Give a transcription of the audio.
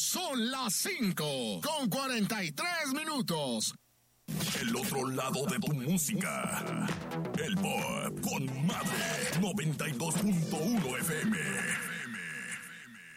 Son las 5:43. El otro lado de tu música. El Pop con Madre 92.1 FM.